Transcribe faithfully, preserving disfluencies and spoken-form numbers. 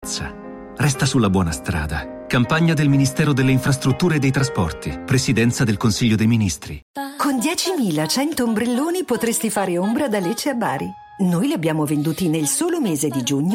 sicurezza. Resta sulla buona strada. Campagna del Ministero delle Infrastrutture e dei Trasporti. Presidenza del Consiglio dei Ministri. Con diecimilacento ombrelloni potresti fare ombra da Lecce a Bari. Noi li abbiamo venduti nel solo mese di giugno